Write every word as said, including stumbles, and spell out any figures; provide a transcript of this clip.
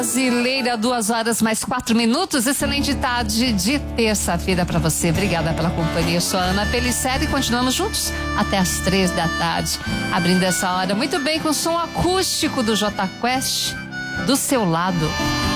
Brasileira, duas horas mais quatro minutos. Excelente tarde de terça-feira para você. Obrigada pela companhia. Eu sou a Ana Pelicera e continuamos juntos até as três da tarde. Abrindo essa hora muito bem com o som acústico do Jota Quest, Do Seu Lado.